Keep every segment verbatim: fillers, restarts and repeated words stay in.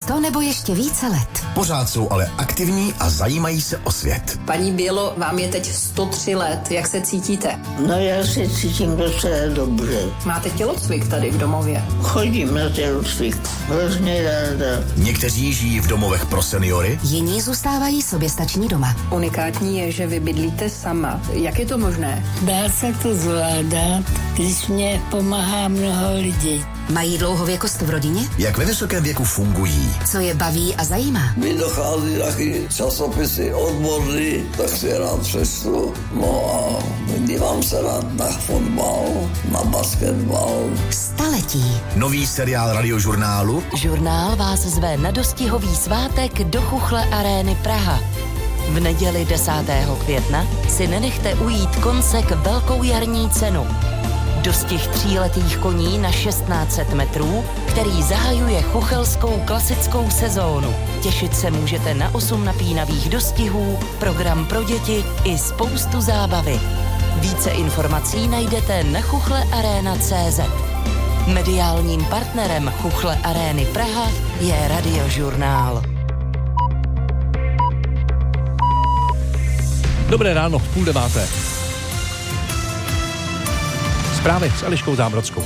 sto nebo ještě více let. Pořád jsou ale aktivní a zajímají se o svět. Paní Bělo, vám je teď sto tři let. Jak se cítíte? No já se cítím docela dobře. Máte tělocvik tady v domově? Chodím na tělocvik. Hrozně ráda. Někteří žijí v domovech pro seniory. Jiní zůstávají soběstační doma. Unikátní je, že vy bydlíte sama. Jak je to možné? Dá se to zvládat, když mě pomáhá mnoho lidí. Mají dlouhověkost v rodině? Jak ve vysokém věku fungují? Co je baví a zajímá? Mi dochází taky časopisy odborný, tak si rád přečtu. No a dívám se rád na fotbal, na basketbal. Staletí. Nový seriál radiožurnálu. Žurnál vás zve na dostihový svátek do Chuchle Arény Praha. V neděli desátého května si nenechte ujít koncek velkou jarní cenu. Dostih tříletých koní na šestnáct set metrů, který zahajuje chuchelskou klasickou sezónu. Těšit se můžete na osm napínavých dostihů, program pro děti i spoustu zábavy. Více informací najdete na chuchle arena tečka cé zet. Mediálním partnerem Chuchle Arény Praha je Radiožurnál. Dobré ráno, půl deváté. Zprávy s Eliškou Zábrodskou.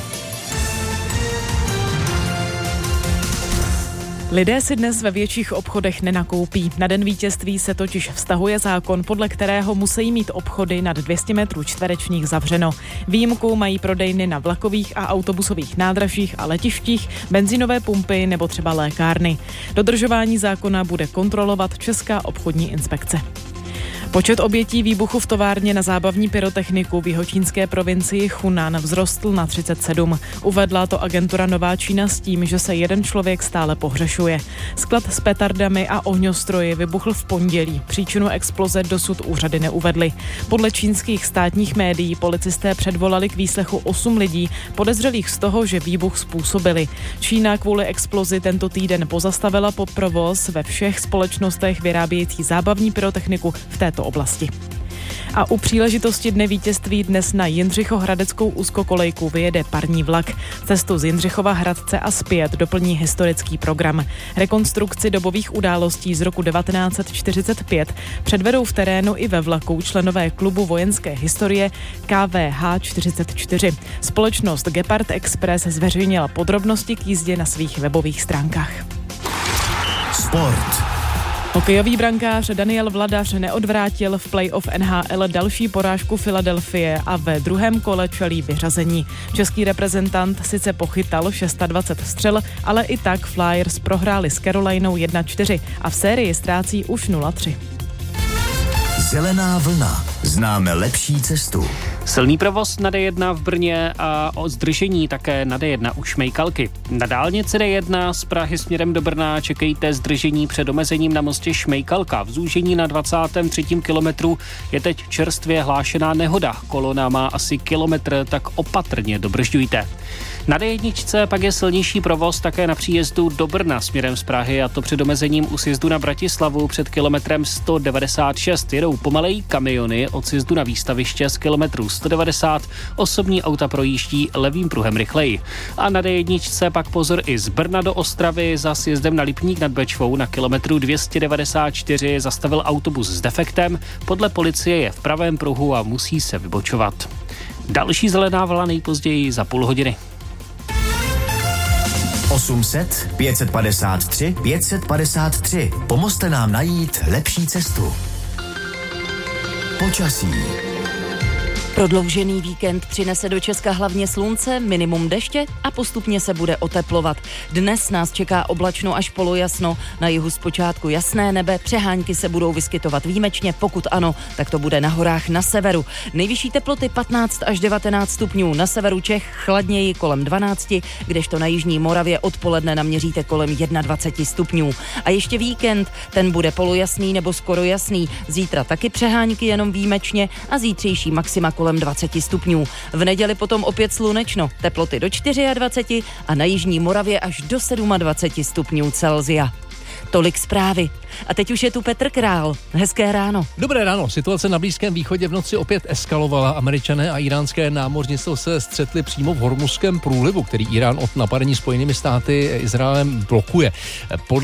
Lidé si dnes ve větších obchodech nenakoupí. Na den vítězství se totiž vztahuje zákon, podle kterého musí mít obchody nad dvě stě metrů čtverečních zavřeno. Výjimku mají prodejny na vlakových a autobusových nádražích a letištích, benzínové pumpy nebo třeba lékárny. Dodržování zákona bude kontrolovat Česká obchodní inspekce. Počet obětí výbuchu v továrně na zábavní pyrotechniku v jihočínské provincii Chunan vzrostl na třicet sedm. Uvedla to agentura Nová Čína s tím, že se jeden člověk stále pohřešuje. Sklad s petardami a ohňostroji vybuchl v pondělí. Příčinu exploze dosud úřady neuvedly. Podle čínských státních médií policisté předvolali k výslechu osm lidí, podezřelých z toho, že výbuch způsobili. Čína kvůli explozi tento týden pozastavila provoz ve všech společnostech vyrábějící zábavní pyrotechniku v této oblasti. A u příležitosti Dne vítězství dnes na Jindřichohradeckou úzkokolejku vyjede parní vlak. Cestu z Jindřichova Hradce a zpět doplní historický program. Rekonstrukci dobových událostí z roku devatenáct set čtyřicet pět předvedou v terénu i ve vlaku členové klubu vojenské historie K V H čtyřicet čtyři. Společnost Gepard Express zveřejnila podrobnosti k jízdě na svých webových stránkách. Sport. Hokejový brankář Daniel Vladař neodvrátil v playoff N H L další porážku Filadelfie a ve druhém kole čelí vyřazení. Český reprezentant sice pochytal dvacet šest střel, ale i tak Flyers prohráli s Carolinou jedna čtyři a v sérii ztrácí už nula tři. Zelená vlna. Známe lepší cestu. Silný provoz na D jedna v Brně a o zdržení také na D jedna u Šmejkalky. Na dálnici D jedna z Prahy směrem do Brna čekejte zdržení před omezením na mostě Šmejkalka. V zúžení na dvacátém třetím kilometru je teď čerstvě hlášená nehoda. Kolona má asi kilometr, tak opatrně dobržďujte. Na D jedna pak je silnější provoz také na příjezdu do Brna směrem z Prahy, a to před omezením u sjezdu na Bratislavu před kilometrem sto devadesát šest. Jedou pomalejí kamiony od sjezdu na Výstaviště z kilometru sto devadesát, osobní auta projíždí levým pruhem rychleji. A na D jedna pak pozor i z Brna do Ostravy, za sjezdem na Lipník nad Bečvou na kilometru dvě stě devadesát čtyři zastavil autobus s defektem, podle policie je v pravém pruhu a musí se vybočovat. Další zelená vlna nejpozději za půl hodiny. osm set, pět set padesát tři, pět set padesát tři. Pomozte nám najít lepší cestu. Počasí. Prodloužený víkend přinese do Česka hlavně slunce, minimum deště a postupně se bude oteplovat. Dnes nás čeká oblačno až polojasno, na jihu zpočátku jasné nebe, přehánky se budou vyskytovat výjimečně, pokud ano, tak to bude na horách na severu. Nejvyšší teploty patnáct až devatenáct stupňů, na severu Čech chladněji kolem dvanáct, kdežto na jižní Moravě odpoledne naměříte kolem dvacet jedna stupňů. A ještě víkend, ten bude polojasný nebo skoro jasný, zítra taky přehánky jenom výjimečně a zítřejší maxima kolem dvacet stupňů. V neděli potom opět slunečno, teploty do dvacet čtyři a na jižní Moravě až do dvacet sedm stupňů Celsia. Tolik zprávy. A teď už je tu Petr Král. Hezké ráno. Dobré ráno. Situace na Blízkém východě v noci opět eskalovala. Američané a iránské námořnictvo se střetli přímo v Hormuzském průlivu, který Irán od napadení Spojenými státy Izraelem blokuje. Podle